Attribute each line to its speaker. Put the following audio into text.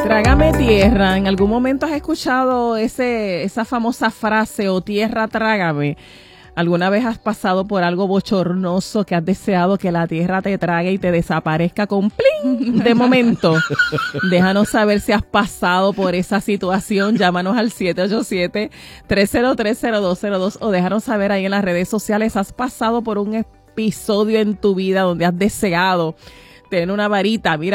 Speaker 1: Trágame tierra. ¿En algún momento has escuchado esa famosa frase o tierra trágame? ¿Alguna vez has pasado por algo bochornoso que has deseado que la tierra te trague y te desaparezca con plin de momento? Déjanos saber si has pasado por esa situación. Llámanos al 787-303-0202 o déjanos saber ahí en las redes sociales. ¿Has pasado por un episodio en tu vida donde has deseado tener una varita? Mira,